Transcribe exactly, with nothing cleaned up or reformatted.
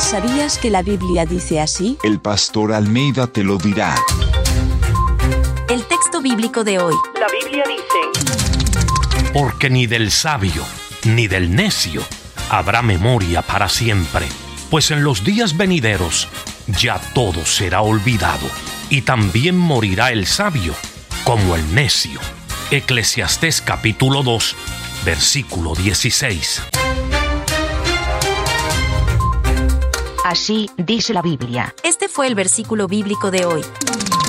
¿Sabías que la Biblia dice así? El pastor Almeida te lo dirá. El texto bíblico de hoy. La Biblia dice: Porque ni del sabio ni del necio habrá memoria para siempre, pues en los días venideros ya todo será olvidado, y también morirá el sabio como el necio. Eclesiastés capítulo dos, versículo dieciséis. Así dice la Biblia. Este fue el versículo bíblico de hoy.